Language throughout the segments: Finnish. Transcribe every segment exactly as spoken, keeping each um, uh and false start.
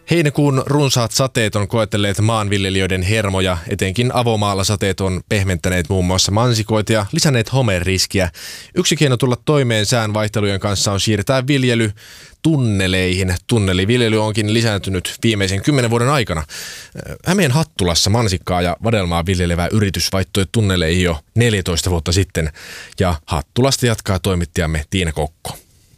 Heinäkuun runsaat sateet on koetelleet maanviljelijöiden hermoja. Etenkin avomaalla sateet on pehmentäneet muun muassa mansikoita ja lisänneet homeriskiä. Yksi keino tulla toimeen sään vaihtelujen kanssa on siirtää viljely tunneleihin. Tunneliviljely onkin lisääntynyt viimeisen kymmenen vuoden aikana. Hämeen Hattulassa mansikkaa ja vadelmaa viljelevä yritys vaihtoi tunneleihin jo neljätoista vuotta sitten. Ja Hattulasta jatkaa toimittajamme Tiina Kokko.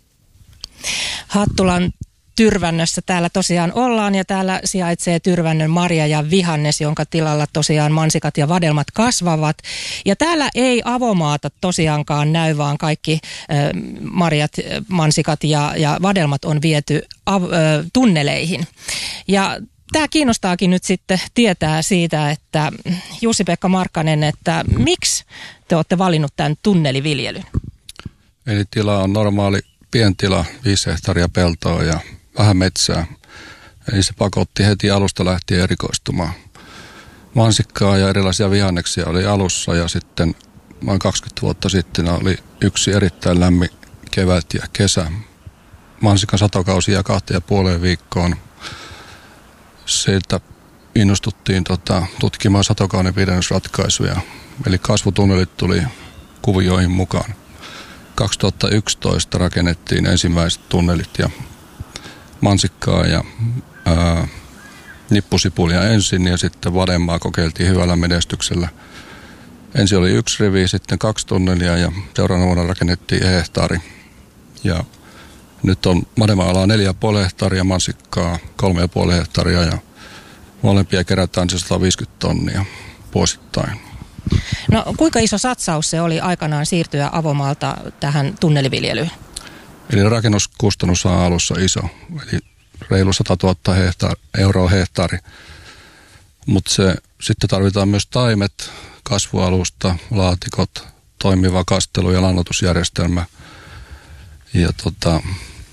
Hattulan Tyrvännössä täällä tosiaan ollaan ja täällä sijaitsee Tyrvännön marja ja vihannes, jonka tilalla tosiaan mansikat ja vadelmat kasvavat. Ja täällä ei avomaata tosiaankaan näy, vaan kaikki äh, marjat, mansikat ja, ja vadelmat on viety av, äh, tunneleihin. Ja tämä kiinnostaakin nyt sitten tietää siitä, että Jussi-Pekka Markkanen, että miksi te olette valinnut tämän tunneliviljelyn? Eli tila on normaali pientila, viisi hehtaaria peltoa ja vähän metsää. Eli se pakotti heti alusta lähtien erikoistumaan. Mansikkaa ja erilaisia vihanneksia oli alussa ja sitten noin kaksikymmentä vuotta sitten oli yksi erittäin lämmin kevät ja kesä. Mansikan satokausi ja kahteen ja puoleen viikkoon. Sieltä innostuttiin tota, tutkimaan satokauden pidennysratkaisuja. Eli kasvutunnelit tuli kuvioihin mukaan. kaksituhattayksitoista rakennettiin ensimmäiset tunnelit ja mansikkaa ja ää, nippusipulia ensin ja sitten vadelmaa kokeiltiin hyvällä menestyksellä. Ensin oli yksi rivi, sitten kaksi tunnelia ja seuraavana vuonna rakennettiin hehtaari. Ja nyt on vadelma-alaa neljä ja puoli hehtaaria, mansikkaa kolme ja puoli hehtaaria ja molempia kerätään sata viisikymmentä tonnia vuosittain. No kuinka iso satsaus se oli aikanaan siirtyä avomaalta tähän tunneliviljelyyn? Eli rakennuskustannus on alussa iso, eli reilu sata tuhatta hehtaari, euroa hehtaari. Mutta se sitten tarvitaan myös taimet, kasvualusta, laatikot, toimiva kastelu- ja lannoitusjärjestelmä. Ja tota,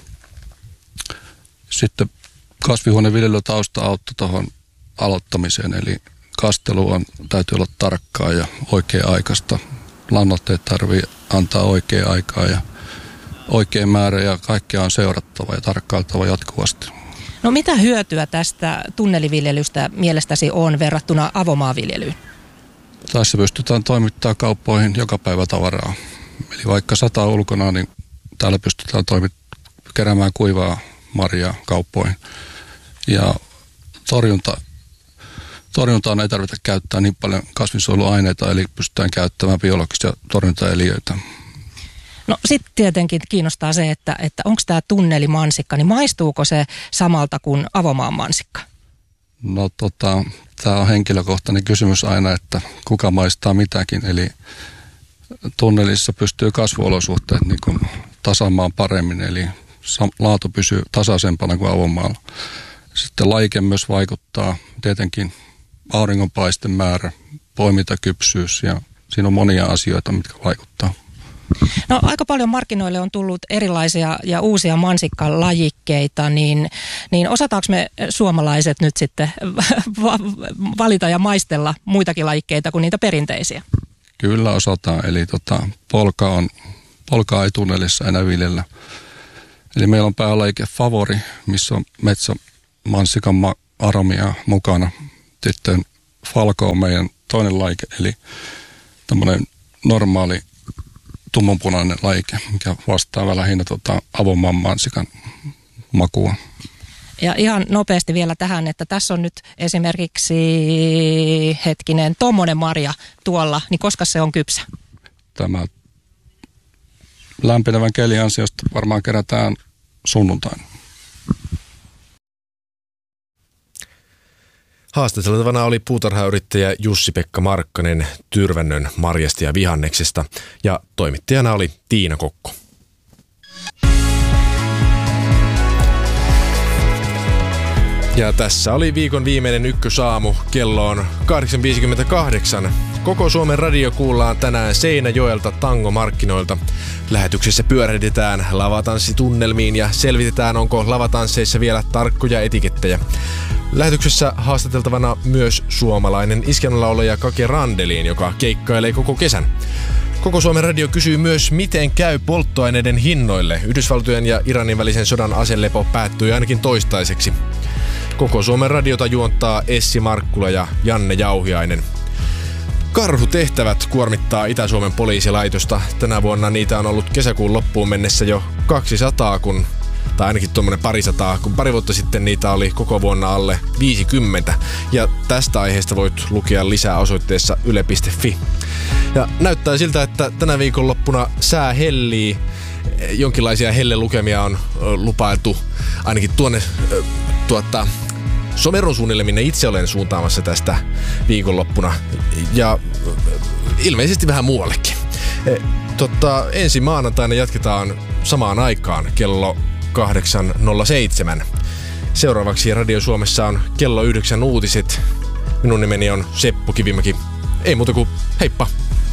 sitten kasvihuoneviljelytausta auttoi tuohon aloittamiseen, eli kastelu on, täytyy olla tarkkaa ja oikea-aikaista. Lannoitteet tarvii antaa oikea aikaa ja oikea määrä ja kaikkea on seurattava ja tarkkailtava jatkuvasti. No mitä hyötyä tästä tunneliviljelystä mielestäsi on verrattuna avomaanviljelyyn? Tässä pystytään toimittamaan kauppoihin joka päivä tavaraa. Eli vaikka sataa ulkona, niin täällä pystytään toimitt- keräämään kuivaa marjaa kauppoihin. Ja torjunta, torjuntaan ei tarvitse käyttää niin paljon kasvinsuojeluaineita, eli pystytään käyttämään biologisia torjuntaeliöitä. No sitten tietenkin kiinnostaa se, että, että onko tämä tunnelimansikka, niin maistuuko se samalta kuin avomaan mansikka? No tota, tämä on henkilökohtainen kysymys aina, että kuka maistaa mitäkin. Eli tunnelissa pystyy kasvuolosuhteet niin kuin tasaamaan paremmin, eli laatu pysyy tasaisempana kuin avomaalla. Sitten laike myös vaikuttaa, tietenkin auringonpaisten määrä, poimintakypsyys ja siinä on monia asioita, mitkä vaikuttaa. No aika paljon markkinoille on tullut erilaisia ja uusia mansikkalajikkeita, niin, niin osataanko me suomalaiset nyt sitten valita ja maistella muitakin lajikkeita kuin niitä perinteisiä? Kyllä osataan, eli tota, polka on, polkaa ei tunnelissa enää viljellä. Eli meillä on päälajike Favori, missä on metsämansikan aromia mukana. Sitten Falco on meidän toinen lajike, eli tämmöinen normaali tummanpunainen lajike, mikä vastaa lähinnä tota avomaan mansikan makua. Ja ihan nopeasti vielä tähän, että tässä on nyt esimerkiksi hetkinen tommonen marja tuolla, niin koska se on kypsä? Tämä lämpenevän kelin ansiosta varmaan kerätään sunnuntaina. Haastateltavana oli puutarhayrittäjä Jussi-Pekka Markkanen Tyrvännön marjasta ja vihanneksesta ja toimittajana oli Tiina Kokko. Ja tässä oli viikon viimeinen ykkösaamu. Kello on kahdeksan viisikymmentäkahdeksan. Koko Suomen radio kuullaan tänään Seinäjoelta tangomarkkinoilta. Lähetyksessä pyörähdetään lavatanssitunnelmiin ja selvitetään, onko lavatansseissa vielä tarkkoja etikettejä. Lähetyksessä haastateltavana myös suomalainen iskelmälaulaja Kake Randeliin, joka keikkailee koko kesän. Koko Suomen radio kysyy myös, miten käy polttoaineiden hinnoille. Yhdysvaltojen ja Iranin välisen sodan aselepo päättyi ainakin toistaiseksi. Koko Suomen radiota juontaa Essi Markkula ja Janne Jauhiainen. Karhutehtävät kuormittaa Itä-Suomen poliisilaitosta. Tänä vuonna niitä on ollut kesäkuun loppuun mennessä jo kaksisataa, kun, tai ainakin tuommoinen parisataa, kun pari vuotta sitten niitä oli koko vuonna alle viisikymmentä. Ja tästä aiheesta voit lukea lisää osoitteessa yle piste fi. Ja näyttää siltä, että tänä viikonloppuna sää hellii. Jonkinlaisia hellelukemia on lupailtu ainakin tuonne tuota, Someron suunnille, minne itse olen suuntaamassa tästä viikonloppuna. Ja ilmeisesti vähän muuallekin. Totta, ensi maanantaina jatketaan samaan aikaan kello kahdeksan nolla seitsemän. Seuraavaksi Radio Suomessa on kello yhdeksän uutiset. Minun nimeni on Seppo Kivimäki. Ei muuta kuin heippa!